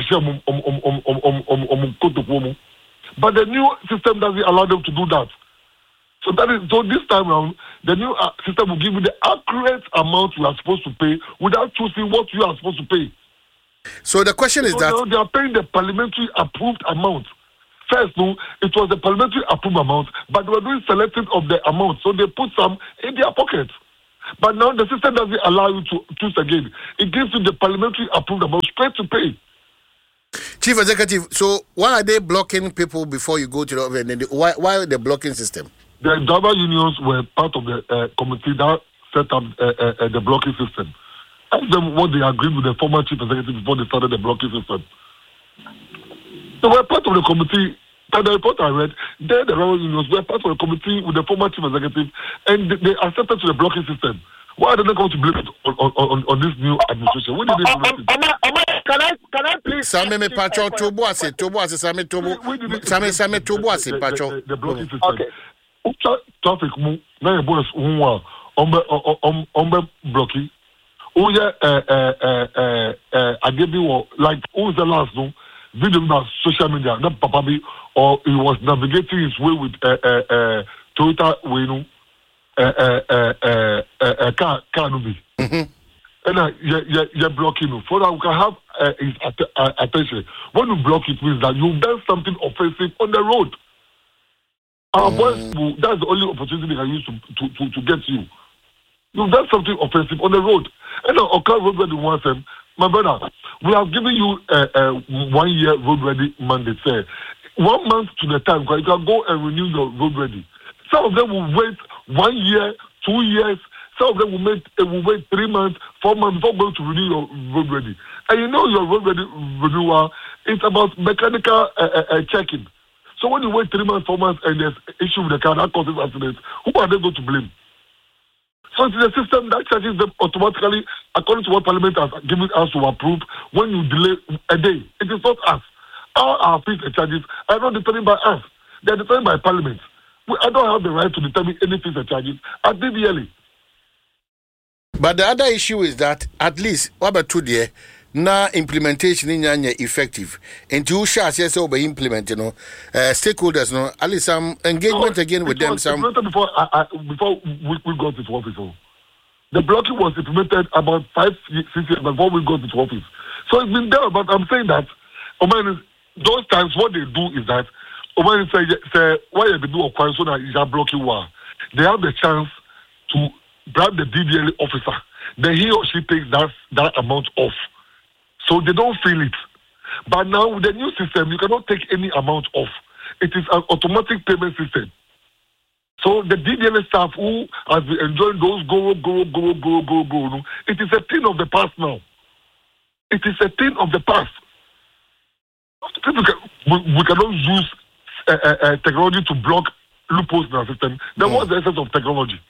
[SPEAKER 6] But the new system doesn't allow them to do that. So that is so this time around, the new uh, system will give you the accurate amount you are supposed to pay without choosing what you are supposed to pay.
[SPEAKER 2] So the question is
[SPEAKER 6] so
[SPEAKER 2] that
[SPEAKER 6] now they are paying the parliamentary approved amount. First, no, it was the parliamentary approved amount, but they were doing selecting of the amount, so they put some in their pocket. But now the system doesn't allow you to choose again. It gives you the parliamentary approved amount straight to pay.
[SPEAKER 2] Chief Executive, so why are they blocking people before you go to the and why why the blocking system?
[SPEAKER 6] The driver unions were part of the uh, committee that set up uh, uh, uh, the blocking system. Ask them what they agreed with the former chief executive before they started the blocking system. They were part of the committee. And the report I read, they, the driver unions, were part of the committee with the former chief executive, and they, they accepted to the blocking system. Why did they come to blame it on, on, on, on this new administration? When did they blame it?
[SPEAKER 4] Can I, can I please...
[SPEAKER 2] Sami me pacho tobo ase, tobo ase, sami tobo, sami sami tobo ase, pacho.
[SPEAKER 6] The blocking system.
[SPEAKER 4] Okay.
[SPEAKER 6] Traffic mu, na ye boys unwa, ombe ombe blocking. Oh yeah, uh, uh, uh, uh, uh, I give you like who was the last no video on social media. That Papa B, or he was navigating his way with uh, uh, uh, Toyota Wenu, uh, uh, uh, uh, uh, car car nubi. And uh, you you you're blocking. For that we can have uh, his att- uh, attention. When you block it means that you've done something offensive on the road. Our mm. boys, will, that's the only opportunity they can use to to to, to get you. You've done something offensive on the road. And now, okay, road ready wants them. My brother, we have given you a uh, uh, one year road ready mandate. Say, one month to the time, because you can go and renew your road ready. Some of them will wait one year, two years. Some of them will, make, uh, will wait three months, four months before going to renew your road ready. And you know your road ready renewal, it's about mechanical uh, uh, uh, checking. So when you wait three months, four months, and there's issue with the car that causes accidents, who are they going to blame? So it's a system that charges them automatically according to what Parliament has given us to approve when you delay a day. It is not us. All our fees and charges are not determined by us. They are determined by Parliament. We, I don't have the right to determine any fees and charges at D V L A.
[SPEAKER 2] But the other issue is that at least what about two years na implementation in Yanya effective. And to share yes over implement, you know, uh, stakeholders, no, at least some engagement
[SPEAKER 6] so
[SPEAKER 2] again with them. Some
[SPEAKER 6] before I, I, before we, we got into office, so the blocking was implemented about five six years before we got into office. So it's been there, but I'm saying that Oman, those times what they do is that Oman say say why you do a so that is a blocking war. They have the chance to bribe the D D L A officer. Then he or she takes that that amount off. So they don't feel it. But now with the new system, you cannot take any amount off. It is an automatic payment system. So the D D L A staff who has been enjoying those go, go, go, go, go, go, it is a thing of the past now. It is a thing of the past. We, can, we cannot use uh, uh, uh, technology to block loopholes in our system. Then mm. what's the essence of technology?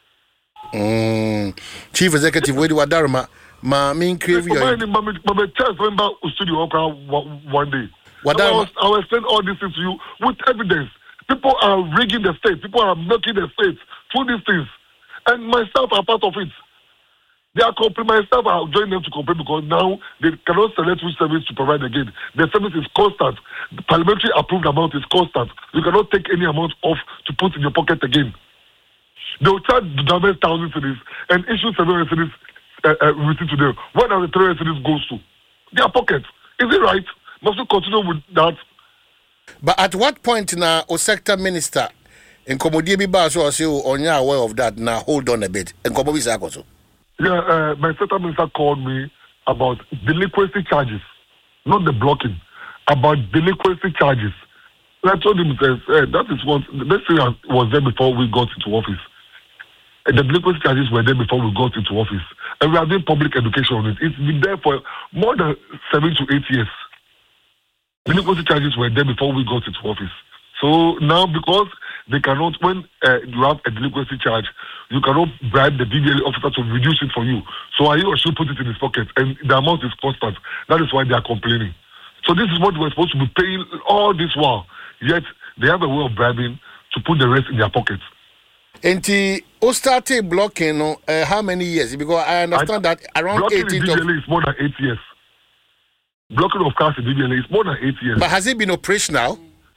[SPEAKER 2] Mm. Chief Executive Wedi Wadarma. Ma mean crave you.
[SPEAKER 6] My my chance remember studio one day.
[SPEAKER 2] What
[SPEAKER 6] I was I will explain all this things to you with evidence. People are rigging the state. People are milking the state through these things, and myself are part of it. They are complaining. Myself are joining them to complain because now they cannot select which service to provide again. The service is constant. The parliamentary approved amount is constant. You cannot take any amount off to put in your pocket again. They will charge the government thousands for this and issue several cities. Uh, uh, receipt to them. Where does the three cities goes to? Their pocket. Is it right? Must we continue with that?
[SPEAKER 2] But at what point now, o sector minister in Komodie Biba so say on you aware of that now? Hold on a bit. And Komobi Sakoso.
[SPEAKER 6] Yeah, uh, my sector minister called me about delinquency charges, not the blocking. About delinquency charges. And I told him says uh, that is what this thing was there before we got into office. And the delinquency charges were there before we got into office. And we are doing public education on it. It's been there for more than seven to eight years. Delinquency charges were there before we got into office. So now, because they cannot, when uh, you have a delinquency charge, you cannot bribe the D D L A officer to reduce it for you. So he or she put it in his pocket, and the amount is constant. That is why they are complaining. So this is what we're supposed to be paying all this while. Yet they have a way of bribing to put the rest in their pockets.
[SPEAKER 2] And the O started blocking uh, how many years? Because I understand I, that around
[SPEAKER 6] blocking
[SPEAKER 2] eighteen
[SPEAKER 6] in D D L A
[SPEAKER 2] of...
[SPEAKER 6] is more than eight years. Blocking of cars in D D L A is more than eight years.
[SPEAKER 2] But has it been operational?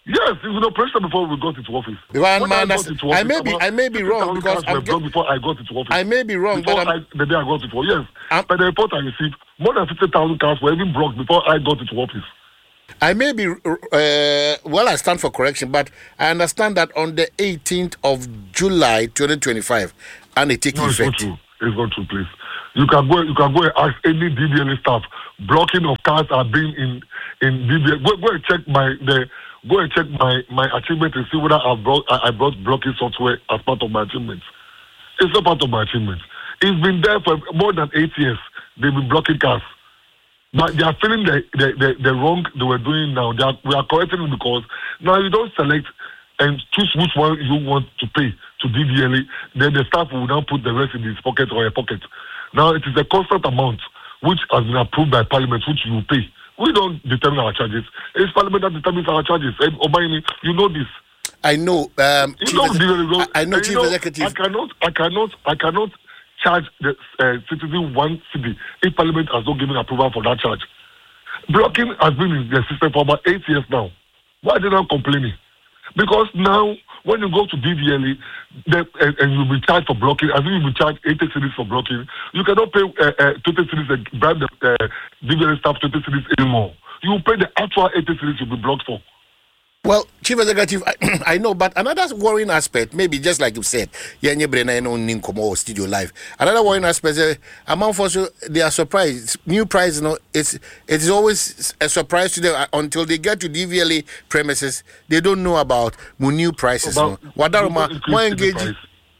[SPEAKER 6] Yes, it was an operation before we got into office.
[SPEAKER 2] Man,
[SPEAKER 6] when
[SPEAKER 2] man,
[SPEAKER 6] I, got into office
[SPEAKER 2] I may be, I may be wrong because I'm
[SPEAKER 6] get, before I got into office.
[SPEAKER 2] I may be wrong,
[SPEAKER 6] before
[SPEAKER 2] but
[SPEAKER 6] I, the day I got into office, yes. I'm, but the report I received, more than fifty thousand cars were even blocked before I got into office.
[SPEAKER 2] I may be, uh, well, I stand for correction, but I understand that on the eighteenth of July, twenty twenty-five, and it takes
[SPEAKER 6] no,
[SPEAKER 2] effect.
[SPEAKER 6] It's not true. It's not true, please. You can go. You can go and ask any D V L staff. Blocking of cars are being in in D V L. Go, go and check my the. Go and check my, my achievement and see whether I brought I, I brought blocking software as part of my achievements. It's not part of my achievements. It's been there for more than eight years. They've been blocking cars, but they are feeling the the, the, the wrong they were doing now. They are, we are correcting it because now you don't select and choose which one you want to pay to D V L A. Then the staff will now put the rest in his pocket or your pocket. Now it is a constant amount which has been approved by Parliament, which you will pay. We don't determine our charges. It's Parliament that determines our charges. And Obaini, you know this.
[SPEAKER 2] I know. Um,
[SPEAKER 6] you know,
[SPEAKER 2] ex- I, I know, Chief
[SPEAKER 6] know,
[SPEAKER 2] Executive.
[SPEAKER 6] I cannot, I cannot, I cannot charge the uh, citizen one city if Parliament has not given approval for that charge. Blocking has been in the system for about eight years now. Why are they not complaining? Because now, when you go to D V L A the, uh, and you'll be charged for blocking, as if you'll be charged eighty cedis for blocking, you cannot pay uh, uh, twenty cedis and bribe the uh, D V L A staff twenty cedis anymore. You will pay the actual eighty cedis you'll be blocked for.
[SPEAKER 2] Well, Chief Executive, I, I know, but another worrying aspect, maybe just like you said, Yanye Brena no Ninkomo Studio Live. Another worrying aspect, uh, among for so they are surprised. New price, you know, it's it's always a surprise to them until they get to D V L A premises. They don't know about new prices.
[SPEAKER 6] About,
[SPEAKER 2] no. What are more engaging?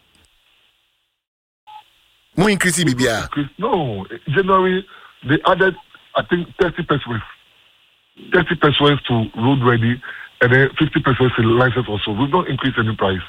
[SPEAKER 2] More increasing, Bibia.
[SPEAKER 6] No, January they added, I think, thirty pesos, thirty pesos to road ready. And then fifty percent in license also. We've not increased any price.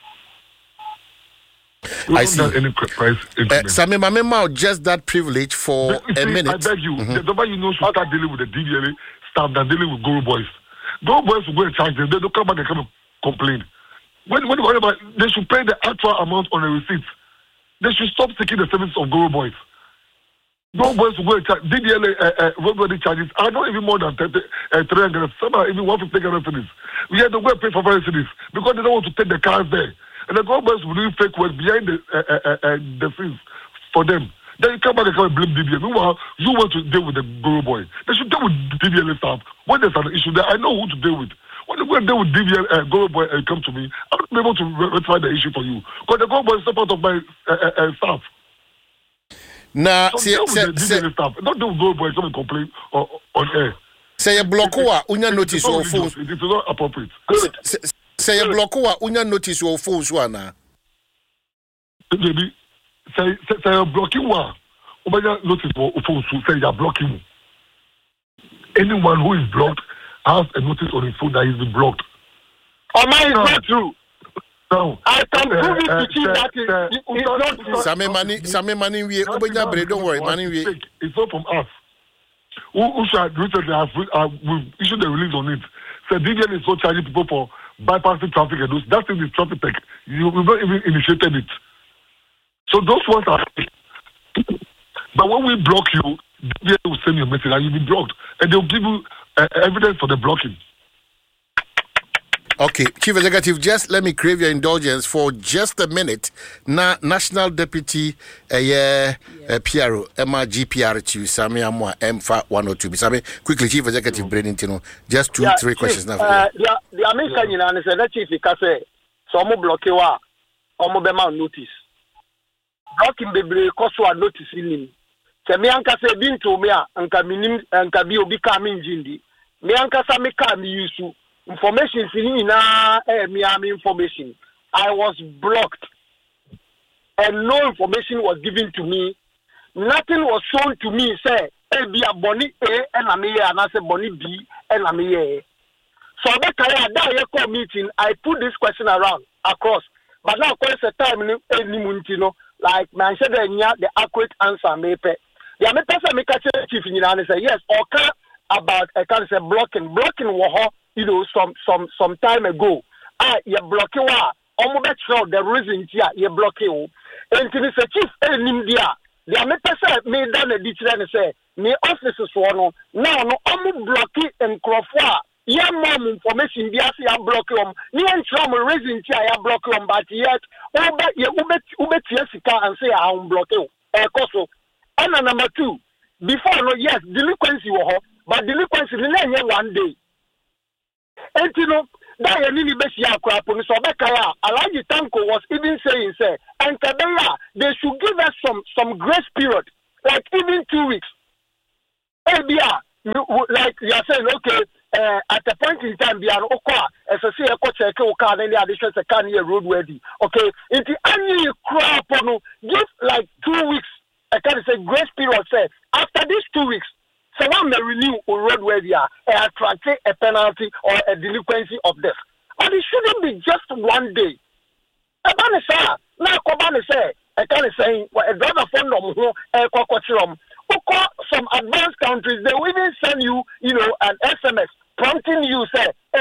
[SPEAKER 6] We've
[SPEAKER 2] I see.
[SPEAKER 6] Not any price increment.
[SPEAKER 2] Uh, Sami Mamema, just that privilege for
[SPEAKER 6] but,
[SPEAKER 2] a
[SPEAKER 6] see,
[SPEAKER 2] minute.
[SPEAKER 6] I beg you,
[SPEAKER 2] mm-hmm.
[SPEAKER 6] the number you know should start dealing with the D V L A staff than dealing with Guru Boys. Guru Boys will go and charge them. They don't come back and come and complain. When, when, whenever, they should pay the actual amount on the receipt. They should stop taking the services of Guru Boys. No boys will go and charge. D D L A uh, uh, road charges are not even more than thirty, uh, three hundred. Some are even one hundred fifty cities. We have to go and pay for various cities because they don't want to take the cars there. And the governments will do fake work behind the uh, uh, uh, the scenes for them. Then you come back and come and blame D D L A. Meanwhile, you want to deal with the Guru Boy. They should deal with D D L A staff. When there's an issue there, I know who to deal with. When you go and deal with D D L A, uh, Guru Boy, uh, come to me, I'm not able to rectify the issue for you. Because the Guru Boy is not part of my uh, uh, uh, staff.
[SPEAKER 2] Nah,
[SPEAKER 6] so
[SPEAKER 2] see,
[SPEAKER 6] say,
[SPEAKER 2] say,
[SPEAKER 6] say, staff. Not do go boy come and complain on, on air.
[SPEAKER 2] Say a blockua, unya notice or phone.
[SPEAKER 6] It is not appropriate.
[SPEAKER 2] Say, say a blockua, unya notice or phone, Swana.
[SPEAKER 6] Baby, say say a blocking one. Unya notice or phone, say you are blocking. Anyone who is blocked has a notice on his phone that he's been blocked.
[SPEAKER 7] Oh, mine is not true.
[SPEAKER 6] No.
[SPEAKER 7] I can prove uh, it to you that uh, it, it's not true.
[SPEAKER 2] Same money, same money, we don't worry, money, we.
[SPEAKER 6] It's not from us. Who, who should recently have uh, we've issued a release on it. So D V L is so charging people for bypassing traffic and those. That thing is traffic tech. You, we've not even initiated it. So those ones are. But when we block you, D V L will send you a message and you'll be blocked. And they'll give you uh, evidence for the blocking.
[SPEAKER 2] Okay, Chief Executive, just let me crave your indulgence for just a minute. Na National Deputy uh, yeah, uh, P R O, M R G P R Chief Sami Amwa, M F A one oh two. Sami, quickly, Chief Executive, Brennan Tino, just two, yeah, three Chief, questions now.
[SPEAKER 7] Uh, the, the American yeah. United States Chief, because so I'm blocking wa, I'm be notice. Blocking be cause wa notice in him. Se me anka se bintu me anka minim anka bi obi ka me njindi. Me anka sa me ka me yusu. Information in uh, Miami information. I was blocked, and no information was given to me. Nothing was shown to me. Say, "Hey, be a Bonnie A and a me, and I say Bonnie B and a me." So that that meeting, I put this question around across. But now, of course, the time any like man said, the accurate answer may pay. The American make a chief in and say yes, okay about I can say blocking, blocking war. You know, some some some time ago, ah, you blocking wa. Omo bet show the reason here you blocking. And to the chief, eh, India. The American made done a ditch and say, me officers one now no omo blocking and crofwa yeah mom information bi ase ya block them ni entram reason ti ya block them but yet obe ye ube ube tie sika and say I am block you e koso and number two before no yes delinquency wo ho but delinquency ni na one day entino that you need to be akwa police obekaya Alhaji Tanko was even saying say and Kabela they should give us some some grace period like even two weeks ebia like you are saying okay uh, at a point in time bia no okwa as I say ekwa check o car then the addition say car near road ready okay into any crap no give like two weeks I can say grace period say after these two weeks someone may renew a road where they are uh, attract a penalty or a delinquency of death. But it shouldn't be just one day. A banner say, now Kobana say, I can't say, well, a driver from them, a cockatrum, some advanced countries, they will even send you, you know, an S M S prompting you, say, I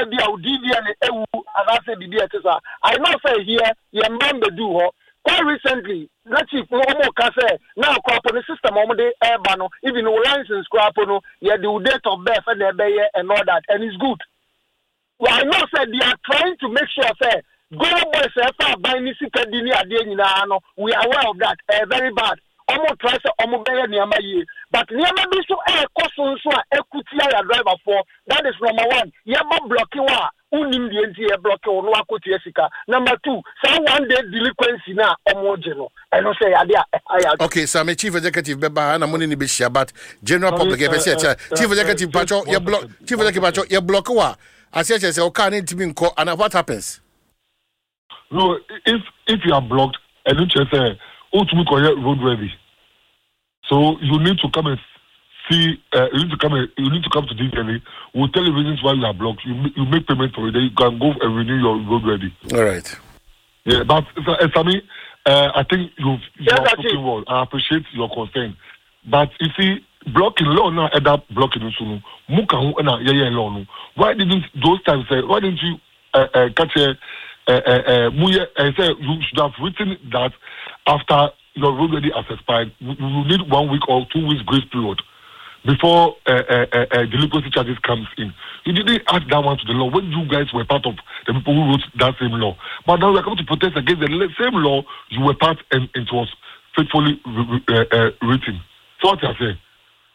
[SPEAKER 7] know say here, you remember do quite recently, let's see, no more can say now crop on the system on the air even no license crop on yeah, the date of birth and the and all that, and it's good. Well, I know said they are trying to make sure say go boys say by Nisika Dini Adeni, we are aware of that, uh, very bad. Almost try to almost near ye. But never be so air cost so equity driver for that is number one. Yaba blocking unim the entire block on Wakuti Jessica. Number two, some one day delinquency now or general. I don't say idea.
[SPEAKER 2] Okay, so I'm a chief executive Beba and I'm only Bishia, but general public chief executive Pacho, your block chief executive Pacho, your block wa. I said I say okay need to be in court and what happens?
[SPEAKER 6] No, if if you are blocked and you say ultimately road ready. So you need to come and see. Uh, you need to come. And, you need to come to D L A. We'll tell you reasons why you are blocked. You you make payment for it. Then you can go and renew your road ready.
[SPEAKER 2] All right.
[SPEAKER 6] Yeah, but uh, Sami, uh, I think you've you are talking well. I appreciate your concern, but you see, blocking law now end up blocking sunu. Muka hu na yeah yeah law no. Why didn't those times say? Why didn't you uh, uh, catch a uh, uh, uh, uh, say you should have written that after your road ready has expired, you need one week or two weeks grace period before uh, uh, uh, uh, delinquency charges comes in. You didn't add that one to the law when you guys were part of the people who wrote that same law. But now we are coming to protest against the same law you were part and it was faithfully uh, uh, written. So what I say?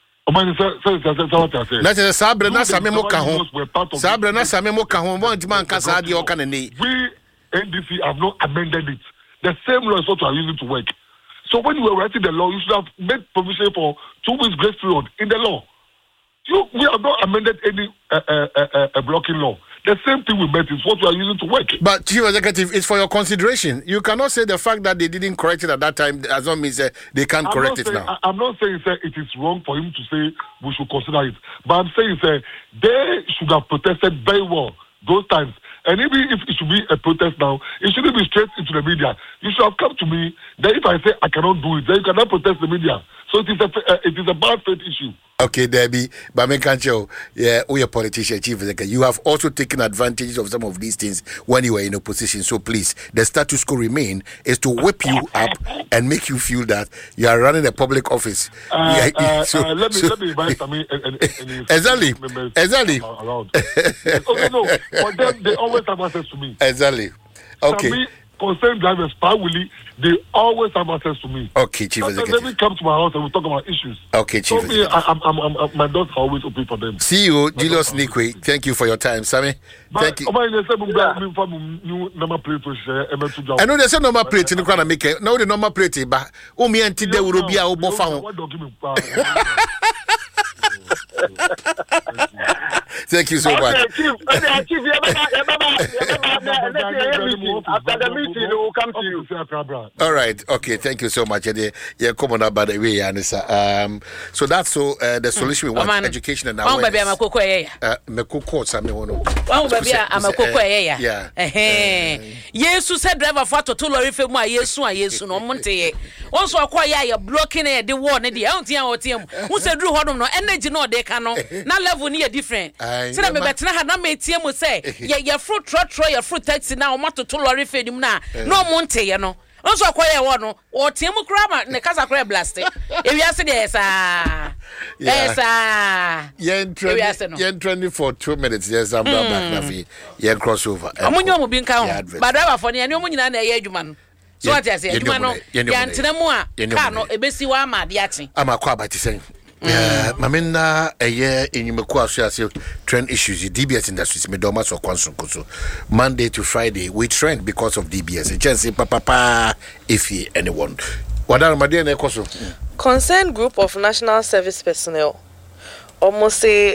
[SPEAKER 2] Na se sabre na same mo ka ho sabre na same mo ka ho mo ntima nka sa de o ka ne ne
[SPEAKER 6] we N D C have not amended it. The same law is what we are using to work. So when you were writing the law, you should have made provision for two weeks grace period in the law. You, we have not amended any uh, uh, uh, uh, blocking law. The same thing we met is what we are using to work.
[SPEAKER 2] But Chief Executive, it's for your consideration. You cannot say the fact that they didn't correct it at that time as long as uh, they can't I'm correct it
[SPEAKER 6] saying,
[SPEAKER 2] now.
[SPEAKER 6] I, I'm not saying sir, it is wrong for him to say we should consider it. But I'm saying sir, they should have protested very well those times. And even if it should be a protest now, it shouldn't be straight into the media. You should have come to me. Then if I say I cannot do it, then you cannot protest the media. So it is a uh, it is a bad faith issue.
[SPEAKER 2] Okay, Debbie, but me can't show. Yeah, we are politician, Chief Executive. You have also taken advantage of some of these things when you were in opposition. So please, the status quo remain is to whip you up and make you feel that you are running a public office.
[SPEAKER 6] Uh,
[SPEAKER 2] yeah,
[SPEAKER 6] uh,
[SPEAKER 2] so,
[SPEAKER 6] uh, let me
[SPEAKER 2] so,
[SPEAKER 6] let me invite me and, and, and
[SPEAKER 2] exactly, exactly.
[SPEAKER 6] Around. Yes. Oh, no, no, for them they always have access to me.
[SPEAKER 2] Exactly. Okay.
[SPEAKER 6] Sami, concerned drivers, Willie, they always have access to me.
[SPEAKER 2] Okay, Chief Executive.
[SPEAKER 6] Let me come to my house and we talk about issues.
[SPEAKER 2] Okay, Chief
[SPEAKER 6] so me, I, I'm, I'm, I'm, my doors are always open for them.
[SPEAKER 2] C E O Julius Nikwe, thank you for your time, Sammy. Thank you. I know there's a normal plate in the corner. Make it. No, the normal plate, but oh, me and today will be our buffer. Thank you so
[SPEAKER 7] okay,
[SPEAKER 2] much.
[SPEAKER 7] Chief, okay, Chief, after the meeting, we will come to you.
[SPEAKER 2] All right. Okay. Thank you so much. Yeah, come on up by the way, Anissa. Um, so that's so uh, the solution we want: oh, education and awareness.
[SPEAKER 3] Oh, baby, I'm a cocoa.
[SPEAKER 2] Uh, me cocoa, Sammy. Oh,
[SPEAKER 3] baby, I'm a cocoa. Yeah. Eh. Yesu said driver for to lorry for my Yesu and Yesu no Monte. Also, acquire your blocking the war. The auntie or team who said Drew Hodom no energy no they cannot. Now level near different. So me better ha na me tie mo say ye ye fruit tro tro ye fruit taxi na o mato to lorry fe dim na no monte ye no Also akoye wo no o tie mu kra ma ne kasa kra blast e wi ase de esa esa
[SPEAKER 2] yen trend yen trend for two minutes yes am back na fi yen crossover
[SPEAKER 3] amunyo mu bi nka ho ba driver for ne omu nyina na ye adwuma no so what I say adwuma no ya ntena mu a ka no ebesi wa ma de ache
[SPEAKER 2] ama kwa abati sen eh mamina eye enyumeku aso ase trend issues D B S industries me do ma so kwanso koso Monday to Friday we trend because of D B S chance papa pa if anyone wadana made na ekoso
[SPEAKER 8] concerned group of national service personnel almost say